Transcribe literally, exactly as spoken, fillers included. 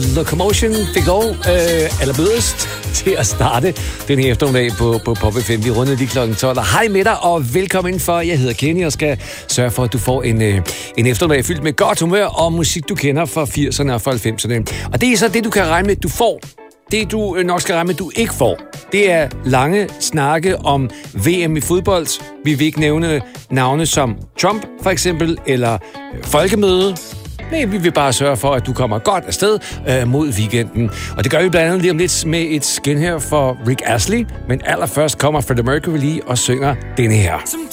Locomotion fik lov øh, allerbødest til at starte den her eftermiddag på, på Pop F M. Vi rundede lige klokken tolv. Og hej med dig, og velkommen indenfor. Jeg hedder Kenny og skal sørge for, at du får en, øh, en eftermiddag fyldt med godt humør og musik, du kender fra firserne og fra halvfemserne. Og det er så det, du kan regne med, du får. Det, du nok skal regne med, du ikke får, det er lange snakke om V M i fodbold. Vi vil ikke nævne navne som Trump, for eksempel, eller Folkemøde. Nej, vi vil bare sørge for, at du kommer godt afsted øh, mod weekenden. Og det gør vi blandt andet lige om lidt med et skin her for Rick Astley. Men allerførst kommer Freddie Mercury lige og synger denne her.